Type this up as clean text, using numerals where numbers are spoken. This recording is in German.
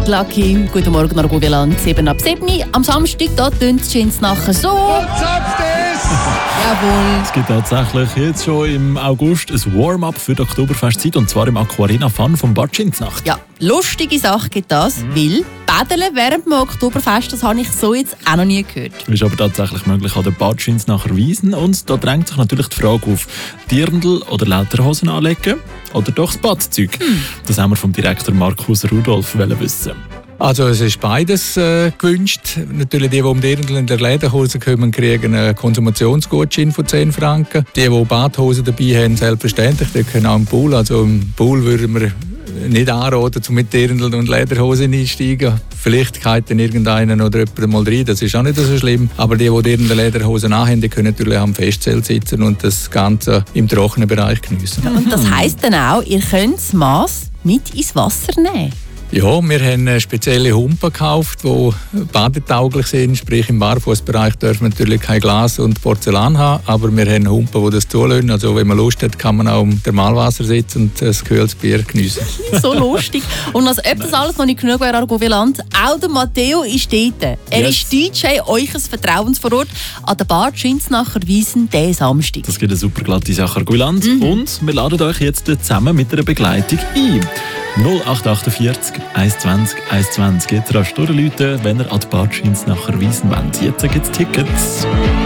Lucky. Guten Morgen, Arguviland, 7 ab 7. Am Samstag, da tönt es nachher so. Jawohl. Es gibt tatsächlich jetzt schon im August ein Warm-up für die Oktoberfestzeit, und zwar im Aquarena Fun vom Bad Schinznach. Ja, lustige Sache gibt das, weil Badeln während dem Oktoberfest, das habe ich so jetzt auch noch nie gehört. Das ist aber tatsächlich möglich an der Bad Schinznacher Wiesn, und da drängt sich natürlich die Frage auf: Dirndl oder Lederhosen anlegen oder doch das Badzeug? Das haben wir vom Direktor Markus Rudolf wissen. Also es ist beides gewünscht. Natürlich die um Dirndl in der Lederhose kommen, kriegen einen Konsumationsgutschein von 10 Franken. Die Badhosen dabei haben, selbstverständlich, die können auch im Pool. Also im Pool würden wir nicht anraten, um mit Dirndl und Lederhosen einsteigen. Vielleicht geht dann irgendeinen oder jemand mal rein, das ist auch nicht so schlimm. Aber die Dirndl Lederhosen anhaben, die können natürlich am Festzelt sitzen und das Ganze im trockenen Bereich geniessen. Und das heisst dann auch, ihr könnt das Mass mit ins Wasser nehmen? Ja, wir haben spezielle Humpen gekauft, die badetauglich sind. Sprich, im Barfußbereich dürfen wir natürlich kein Glas und Porzellan haben, aber wir haben Humpen, die das zulassen. Also wenn man Lust hat, kann man auch im Thermalwasser sitzen und ein kühles Bier geniessen. So lustig. Und als ob das alles noch nicht genug wäre, Arguviland, auch der Matteo ist dort. Er ist DJ, euch ein Vertrauensvorort an der Bad Schinznacher Wiesn diesen Samstag. Das gibt eine super glatte Sache, Arguviland. Und wir laden euch jetzt zusammen mit einer Begleitung ein. 0848 120 120. Jetzt rasch durchrufen, wenn ihr an die Bad Schinznacher Wiesn wollt. Jetzt gibt es Tickets.